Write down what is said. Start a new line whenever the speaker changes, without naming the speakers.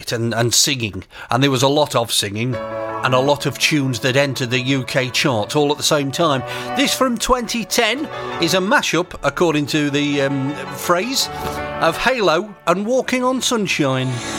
it and singing, and there was a lot of singing and a lot of tunes that entered the UK charts all at the same time. This from 2010 is a mashup, according to the phrase, of Halo and Walking on Sunshine.